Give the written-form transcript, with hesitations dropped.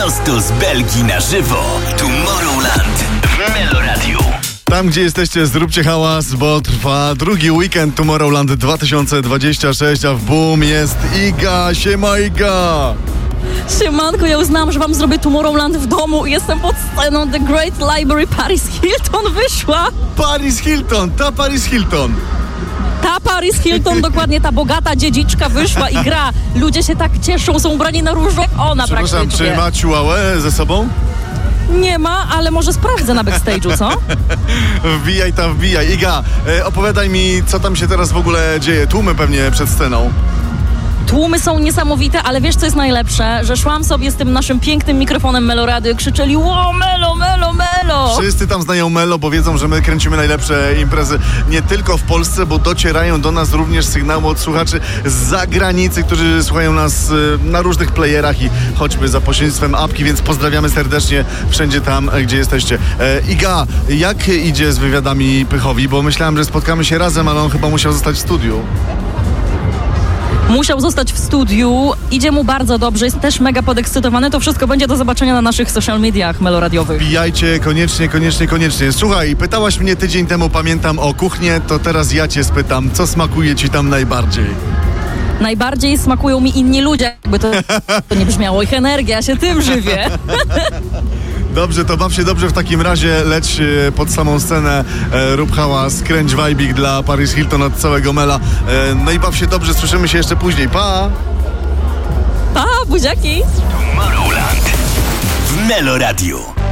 Prosto z Belgii na żywo. Tomorrowland w Meloradiu. Tam, gdzie jesteście, zróbcie hałas, bo trwa drugi weekend Tomorrowland 2026, a w boom jest Iga. Siema, Iga! Siemanko, ja uznałam, że wam zrobię Tomorrowland w domu i jestem pod sceną The Great Library. Paris Hilton wyszła. Paris Hilton, ta Paris Hilton. Ta Paris Hilton, dokładnie ta bogata dziedziczka wyszła i gra. Ludzie się tak cieszą, są ubrani na różne jak ona Przepraszam, praktycznie. czy ma Chihuahua ze sobą? Nie ma, ale może sprawdzę na backstage'u, co? Wbijaj tam, wbijaj. Iga, opowiadaj mi, co tam się teraz w ogóle dzieje. Tłumy pewnie przed sceną. Tłumy są niesamowite, ale wiesz, co jest najlepsze? Że szłam sobie z tym naszym pięknym mikrofonem Melorady, krzyczeli: ło, Melo, Melo, Melo! Wszyscy tam znają Melo, bo wiedzą, że my kręcimy najlepsze imprezy nie tylko w Polsce, bo docierają do nas również sygnały od słuchaczy z zagranicy, którzy słuchają nas na różnych playerach i choćby za pośrednictwem apki, więc pozdrawiamy serdecznie wszędzie tam, gdzie jesteście. Iga, jak idzie z wywiadami Pychowi? Bo myślałem, że spotkamy się razem, ale on chyba musiał zostać w studiu. Musiał zostać w studiu, idzie mu bardzo dobrze, jest też mega podekscytowany. To wszystko będzie do zobaczenia na naszych social mediach meloradiowych. Wbijajcie koniecznie. Słuchaj, pytałaś mnie tydzień temu, pamiętam, o kuchnię, to teraz ja cię spytam, co smakuje ci tam najbardziej? Najbardziej smakują mi inni ludzie, jakby to nie brzmiało, ich energia, ja się tym żywię. Dobrze, to baw się dobrze, w takim razie leć pod samą scenę, rób hałas, kręć wajbik dla Paris Hilton od całego Mela. No i baw się dobrze, słyszymy się jeszcze później, pa! Pa, buziaki! Tomorrowland w Meloradiu.